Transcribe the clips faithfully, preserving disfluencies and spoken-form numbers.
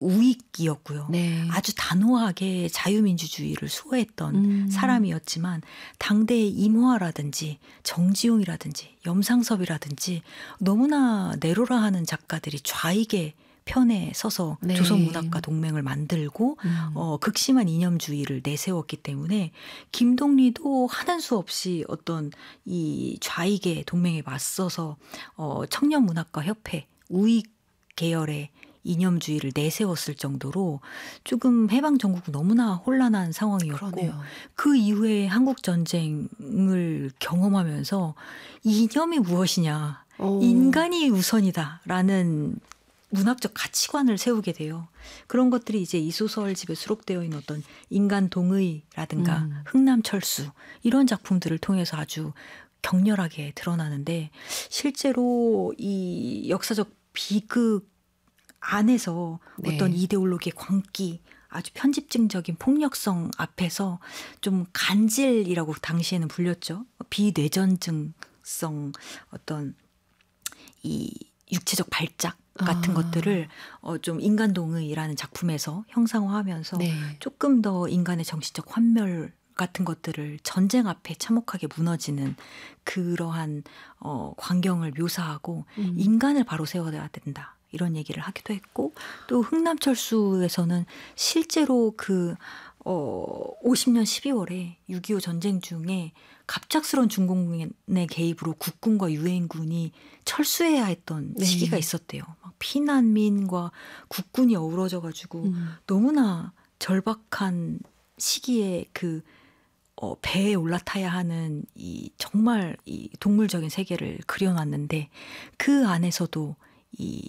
우익이었고요. 네. 아주 단호하게 자유민주주의를 수호했던 음. 사람이었지만 당대의 임화라든지 정지용이라든지 염상섭이라든지 너무나 내로라 하는 작가들이 좌익의 편에 서서 네. 조선문학과 동맹을 만들고 음. 어, 극심한 이념주의를 내세웠기 때문에 김동리도 하는 수 없이 어떤 이 좌익의 동맹에 맞서서 어, 청년문학과 협회 우익 계열의 이념주의를 내세웠을 정도로 조금 해방 전국 너무나 혼란한 상황이었고 그러네요. 그 이후에 한국 전쟁을 경험하면서 이념이 무엇이냐, 오. 인간이 우선이다라는 문학적 가치관을 세우게 돼요. 그런 것들이 이제 이 소설집에 수록되어 있는 어떤 인간 동의라든가 음. 흥남철수 이런 작품들을 통해서 아주 격렬하게 드러나는데 실제로 이 역사적 비극 안에서 네. 어떤 이데올로기의 광기 아주 편집증적인 폭력성 앞에서 좀 간질이라고 당시에는 불렸죠. 비뇌전증성 어떤 이 육체적 발작 같은 아. 것들을 어, 좀 인간동의라는 작품에서 형상화하면서 네. 조금 더 인간의 정신적 환멸 같은 것들을 전쟁 앞에 참혹하게 무너지는 그러한 어, 광경을 묘사하고 음. 인간을 바로 세워야 된다. 이런 얘기를 하기도 했고 또 흥남철수에서는 실제로 그 어, 오십 년 십이월에 육이오 전쟁 중에 갑작스러운 중공군의 개입으로 국군과 유엔군이 철수해야 했던 네. 시기가 있었대요. 막 피난민과 국군이 어우러져 가지고 음. 너무나 절박한 시기에 그 어, 배에 올라타야 하는 이 정말 이 동물적인 세계를 그려놨는데 그 안에서도 이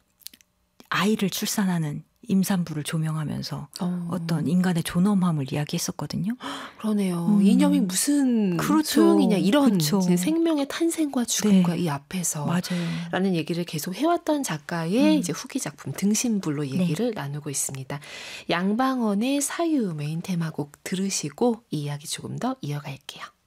아이를 출산하는 임산부를 조명하면서 어. 어떤 인간의 존엄함을 이야기했었거든요. 그러네요. 음. 이념이 무슨 그렇죠. 소용이냐 이런 그렇죠. 이제 생명의 탄생과 죽음과 네. 이 앞에서 맞아요. 라는 얘기를 계속 해왔던 작가의 음. 이제 후기 작품 등신불로 얘기를 네. 나누고 있습니다. 양방원의 사유 메인 테마곡 들으시고 이 이야기 조금 더 이어갈게요.